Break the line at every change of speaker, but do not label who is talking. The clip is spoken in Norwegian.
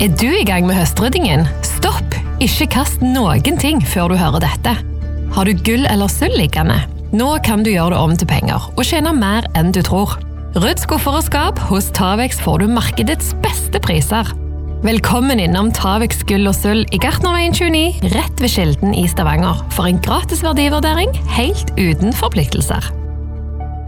du I gang med høstryddingen? Stopp! Ikke kast noen ting før du hører dette. Har du gull eller sølv liggende? Nå kan du gjøre det om til penger og tjene mer enn du tror. Rydd skuffer og skap, hos Tavex får du markedets beste priser. Velkommen innom Tavex gull og sølv I Gartnerveien 29, rett ved Kilden I Stavanger, for en gratis verdivurdering helt uten forpliktelser.